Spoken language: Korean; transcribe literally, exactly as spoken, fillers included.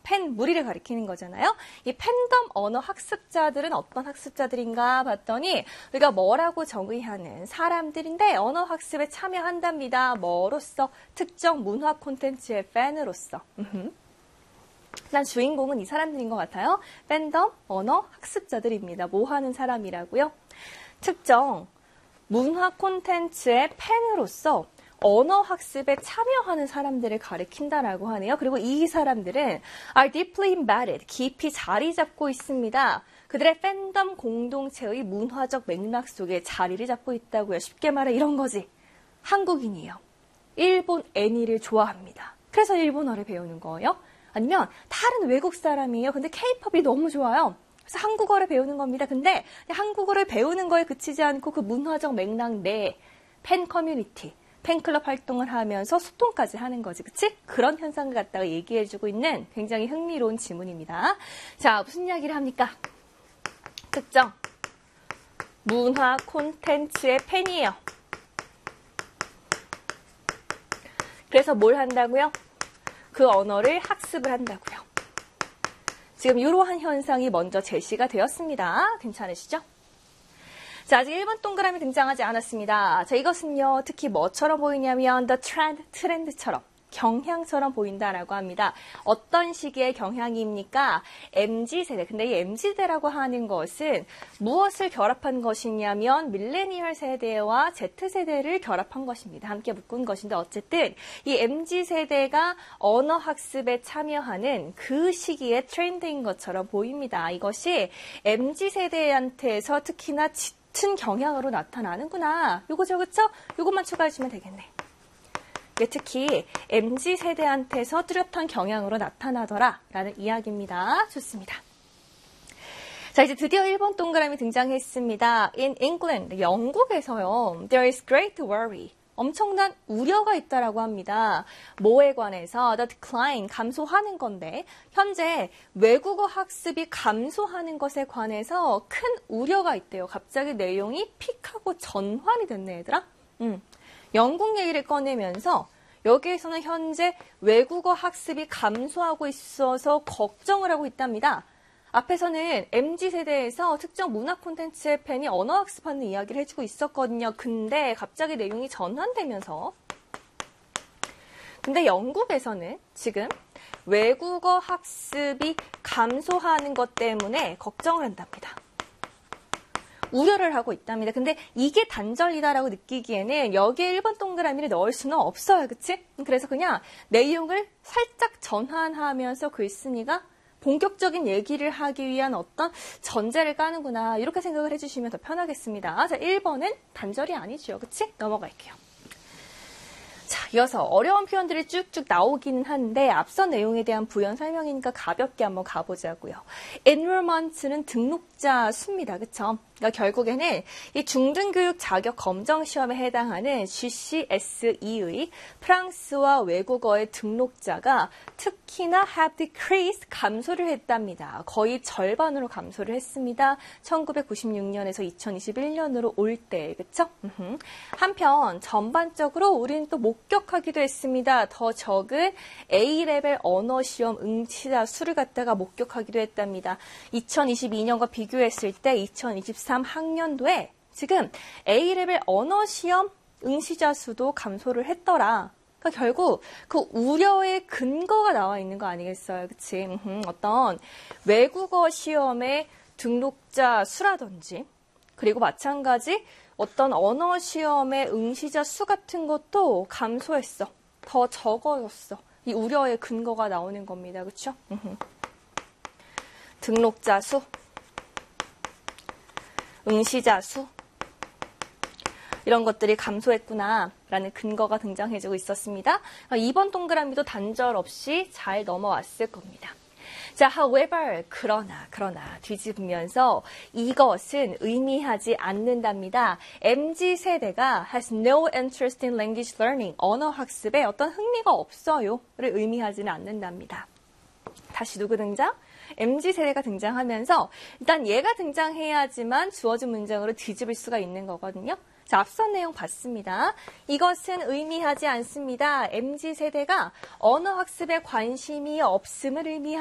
팬 무리를 가리키는 거잖아요. 이 팬덤 언어 학습자들은 어떤 학습자들인가 봤더니 우리가 뭐라고 정의하는 사람들인데 언어 학습에 참여한답니다. 뭐로서? 특정 문화 콘텐츠의 팬으로서. 일단 주인공은 이 사람들인 것 같아요. 팬덤 언어 학습자들입니다. 뭐 하는 사람이라고요? 특정 문화 콘텐츠의 팬으로서 언어 학습에 참여하는 사람들을 가리킨다라고 하네요. 그리고 이 사람들은 are deeply embedded, 깊이 자리 잡고 있습니다. 그들의 팬덤 공동체의 문화적 맥락 속에 자리를 잡고 있다고요. 쉽게 말해 이런 거지. 한국인이에요. 일본 애니를 좋아합니다. 그래서 일본어를 배우는 거예요. 아니면 다른 외국 사람이에요. 근데 케이팝이 너무 좋아요. 그래서 한국어를 배우는 겁니다. 근데 한국어를 배우는 거에 그치지 않고 그 문화적 맥락 내에 팬 커뮤니티, 팬클럽 활동을 하면서 소통까지 하는 거지. 그치? 그런 현상을 갖다가 얘기해주고 있는 굉장히 흥미로운 지문입니다. 자, 무슨 이야기를 합니까? 특정 문화 콘텐츠의 팬이에요. 그래서 뭘 한다고요? 그 언어를 학습을 한다고요. 지금 이러한 현상이 먼저 제시가 되었습니다. 괜찮으시죠? 자, 아직 일 번 동그라미 등장하지 않았습니다. 자, 이것은요, 특히 뭐처럼 보이냐면 the trend, 트렌드처럼, 경향처럼 보인다라고 합니다. 어떤 시기의 경향입니까? 엠지세대. 근데 이 엠지세대라고 하는 것은 무엇을 결합한 것이냐면 밀레니얼 세대와 Z세대를 결합한 것입니다. 함께 묶은 것인데 어쨌든 이 엠지세대가 언어 학습에 참여하는 그 시기의 트렌드인 것처럼 보입니다. 이것이 엠지세대한테서 특히나 짙은 경향으로 나타나는구나. 요거죠, 그쵸? 요것만 추가해주면 되겠네. 특히 엠지세대한테서 뚜렷한 경향으로 나타나더라 라는 이야기입니다. 좋습니다. 자, 이제 드디어 일 번 동그라미 등장했습니다. In England, 영국에서요. There is great worry. 엄청난 우려가 있다라고 합니다. 뭐에 관해서? The decline, 감소하는 건데 현재 외국어 학습이 감소하는 것에 관해서 큰 우려가 있대요. 갑자기 내용이 픽하고 전환이 됐네, 얘들아. 음. 영국 얘기를 꺼내면서 여기에서는 현재 외국어 학습이 감소하고 있어서 걱정을 하고 있답니다. 앞에서는 엠지세대에서 특정 문화 콘텐츠의 팬이 언어 학습하는 이야기를 해주고 있었거든요. 근데 갑자기 내용이 전환되면서 근데 영국에서는 지금 외국어 학습이 감소하는 것 때문에 걱정을 한답니다. 우려를 하고 있답니다. 근데 이게 단절이다라고 느끼기에는 여기에 일 번 동그라미를 넣을 수는 없어요. 그치? 그래서 그냥 내용을 살짝 전환하면서 글쓴이가 본격적인 얘기를 하기 위한 어떤 전제를 까는구나. 이렇게 생각을 해주시면 더 편하겠습니다. 자, 일 번은 단절이 아니죠. 그치? 넘어갈게요. 자, 이어서 어려운 표현들이 쭉쭉 나오기는 한데 앞선 내용에 대한 부연 설명이니까 가볍게 한번 가보자고요. enrollment는 등록자 수입니다. 그쵸? 그러니까 결국에는 이 중등교육 자격 검정 시험에 해당하는 지씨에스이의 프랑스와 외국어의 등록자가 특히나 have decreased 감소를 했답니다. 거의 절반으로 감소를 했습니다. 천구백구십육 년에서 이천이십일 년으로 올 때, 그쵸? 한편 전반적으로 우리는 또 목격하기도 했습니다. 더 적은 A레벨 언어 시험 응시자 수를 갖다가 목격하기도 했답니다. 이천이십이 년과 비교했을 때 이천이십삼 학년도에 지금 A레벨 언어 시험 응시자 수도 감소를 했더라. 그러니까 결국 그 우려의 근거가 나와 있는 거 아니겠어요? 그치? 음흠, 어떤 외국어 시험의 등록자 수라든지 그리고 마찬가지 어떤 언어 시험의 응시자 수 같은 것도 감소했어. 더 적어졌어. 이 우려의 근거가 나오는 겁니다. 그렇죠? 등록자 수, 응시자 수 이런 것들이 감소했구나라는 근거가 등장해주고 있었습니다. 이 번 동그라미도 단절 없이 잘 넘어왔을 겁니다. 자, however, 그러나, 그러나 뒤집으면서 이것은 의미하지 않는답니다. 엠지세대가 has no interest in language learning, 언어 학습에 어떤 흥미가 없어요를 의미하지는 않는답니다. 다시 누구 등장? 엠지세대가 등장하면서 일단 얘가 등장해야지만 주어진 문장으로 뒤집을 수가 있는 거거든요. 자, 앞선 내용 봤습니다. 이것은 의미하지 않습니다. 엠지세대가 언어 학습에 관심이 없음을 의미합니다.